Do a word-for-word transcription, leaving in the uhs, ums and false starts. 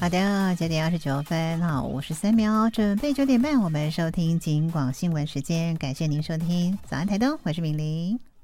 好的，九点二十九分哈，五十三秒，准备九点半，我们收听警广新闻时间，感谢您收听早安台东，我是敏玲。